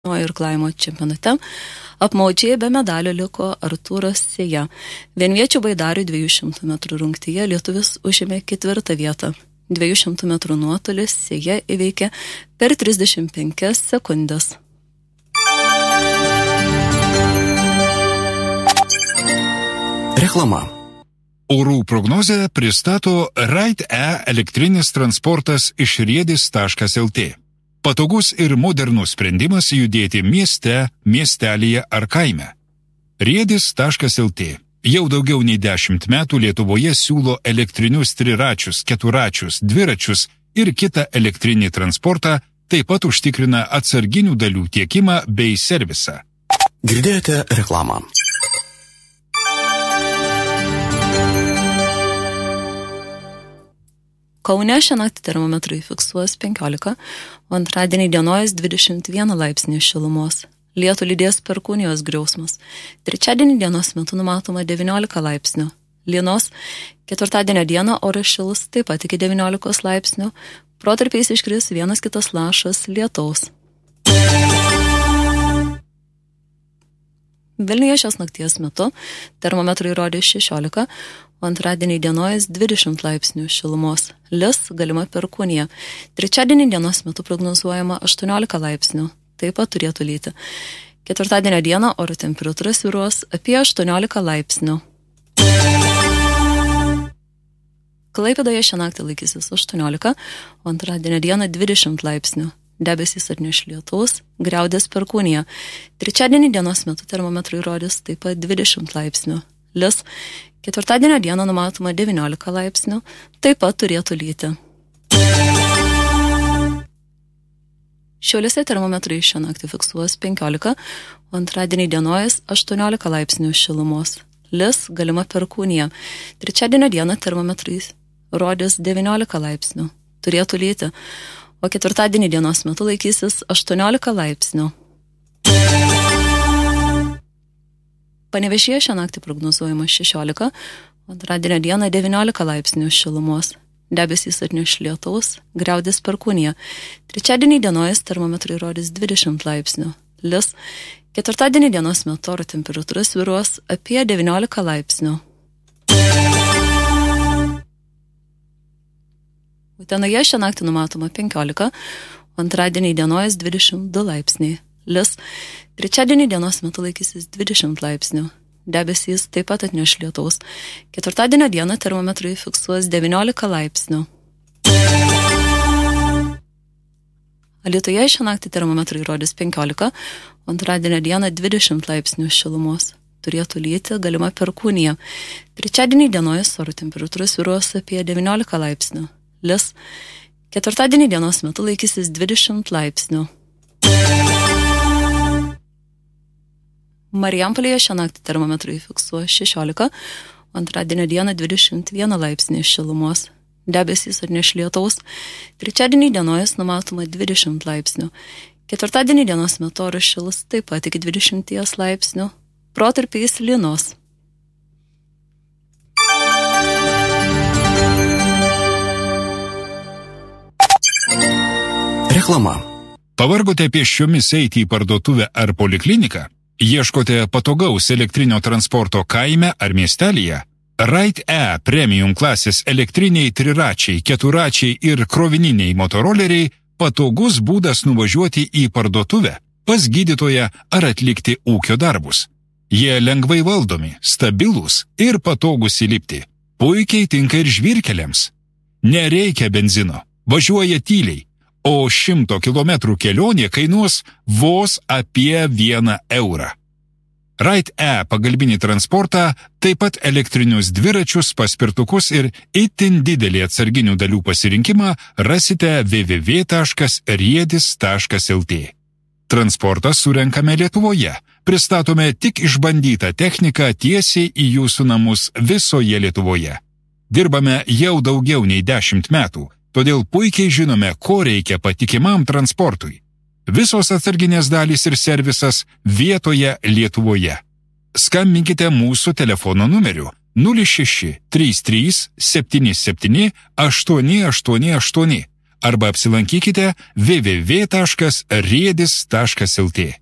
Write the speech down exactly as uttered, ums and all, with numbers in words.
ir klaimo čempionate apmaudžiai be medalio liko Artūras Sėja. Vienviečių baidarių dviejų šimtų metrų rungtyje lietuvis užėmė ketvirtą vietą. dviejų šimtų metrų nuotolis Sėja įveikė per trisdešimt penkias sekundės. Reklama. Orų prognozę pristato Ride-E elektrinis transportas iš riedis taškas el tė. Patogus ir modernus sprendimas judėti mieste, miestelyje ar kaime. riedis taškas el tė jau daugiau nei dešimt metų Lietuvoje siūlo elektrinius triračius, keturačius, dviračius ir kitą elektrinį transportą, taip pat užtikrina atsarginių dalių tiekimą bei servisą. Girdėjote reklamą. Kaune šią naktį termometrai fiksuos penkiolika, o antradienį dienojas dvidešimt vieną laipsnį šilumos. Lietų lydės perkūnijos griausmas. Trečiadienį dienos metu numatoma devyniolika laipsnių. Lynos ketvirtadienio dieną oras šils taip pat iki devyniolikos laipsnių. Protarpiais iškris vienas kitas lašas lietaus. Vilniuje šios nakties metu termometrai rodė šešiolika, o antradienį dienojas dvidešimt laipsnių šilumos. Lis galima perkūnija. Trečiadienį dienos metu prognozuojama aštuoniolika laipsnių. Taip pat turėtų lyti. Ketvirtadienio dieną oro temperatūra svyruos apie aštuoniolika laipsnių. Klaipėdoje šią naktį laikysis aštuoniolika, o antradienio dieną dvidešimt laipsnių. Debesys atneš lietaus, griaudės perkūnija. Trečiadienį dienos metu termometrai rodys taip pat dvidešimt laipsnių. Lis ketvirtadienio dieną numatoma devyniolika laipsnių, taip pat turėtų lyti. Šiauliuose termometrai šią naktį fiksuos penkiolika, o antradienį dienojas aštuoniolika laipsnių šilumos. Lis galima perkūnija. Trečiadienio dieną termometrai rodys devyniolika laipsnių. Turėtų lyti. O ketvirtadienį dienos metu laikysis aštuoniolika laipsnių. Panevėžyje šią naktį prognozuojama šešiolika, o antradienio dieną devyniolika laipsnių šilumos. Debesys atneš lietaus, griaudės perkūnija. Trečiadienį dienojas termometrai rodys dvidešimt laipsnių. Lis ketvirtadienį dienos metu oro temperatūra svyruos apie devyniolika laipsnių. Utenoje šią naktį numatoma penkiolika, o antradienį dienojas dvidešimt du laipsniai. Lis trečiadienį dienos metu laikysis dvidešimt laipsnių. Debesys taip pat atneš lietaus. Ketvirtadienio dieną termometrai fiksuos devyniolika laipsnių. Alytuje šią naktį termometrai rodys penkiolika, o antradienio dieną dvidešimt laipsnių šilumos. Turėtų lyti, galima perkūnija. Trečiadienį dienojas oro temperatūra svyruos apie devyniolika laipsnių. Lis ketvirtadienį dienos metu laikysis dvidešimt laipsnių. Marijampolėje šią naktį termometrai fiksuos šešiolika, o antradienio dieną dvidešimt vieną laipsnį šilumos. Debesys atneš lietaus. Trečiadienį dienojas numatoma dvidešimt laipsnių. Ketvirtadienį dienos metu oras šils taip pat iki dvidešimt laipsnių. Protarpiais lynos. Reklama. Pavargote pėsčiomis eiti į parduotuvę ar polikliniką? Ieškote patogaus elektrinio transporto kaime ar miestelyje? Ride-E premium klasės elektriniai triračiai, keturačiai ir krovininiai motoroleriai patogus būdas nuvažiuoti į parduotuvę, pas gydytoją ar atlikti ūkio darbus. Jie lengvai valdomi, stabilūs ir patogus įlipti. Puikiai tinka ir žvyrkeliams. Nereikia benzino, važiuoja tyliai, o šimto kilometrų kelionė kainuos vos apie vieną eurą. Ride-E pagalbinį transportą, taip pat elektrinius dviračius, paspirtukus ir itin didelį atsarginių dalių pasirinkimą rasite w w w taškas riedis taškas el tė. Transportą surenkame Lietuvoje. Pristatome tik išbandytą techniką tiesiai į jūsų namus visoje Lietuvoje. Dirbame jau daugiau nei dešimt metų. Todėl puikiai žinome, ko reikia patikimam transportui. Visos atsarginės dalys ir servisas vietoje Lietuvoje. Skambinkite mūsų telefono numeriu nulis šeši trys trys septyni septyni aštuoni aštuoni aštuoni arba apsilankykite w w w taškas riedis taškas l t.